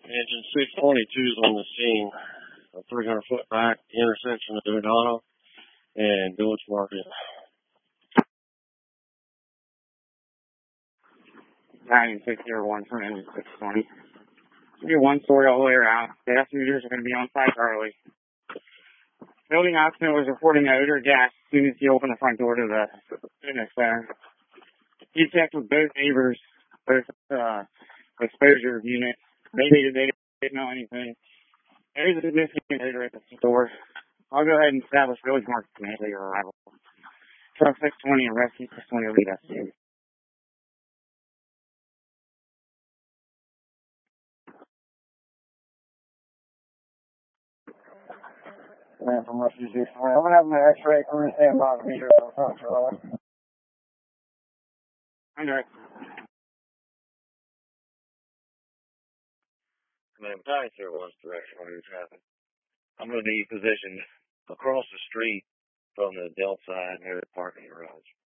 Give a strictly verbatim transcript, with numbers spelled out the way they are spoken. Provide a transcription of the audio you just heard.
Engine six twenty-two is on the scene. A three hundred foot back intersection of O'Donnell and Village Market. nine six zero one for engine six twenty. It's going to be one story all the way around. Passengers are going to be on site early. Building occupant was reporting odor of gas as soon as he opened the front door to the fitness center. He checked with both neighbors, both uh, exposure units. They didn't, they didn't know anything. There's a significant odor at the store. I'll go ahead and establish Village Market command at your arrival. Truck six twenty and rescue six twenty will lead us to you. Man, from rescue six twenty. I'm going to have my x-ray. I'm going to stand by the meter on front for all. Under. Command Battalion zero one's direction on your traffic. I'm going to be positioned across the street from the Delta side near the parking garage.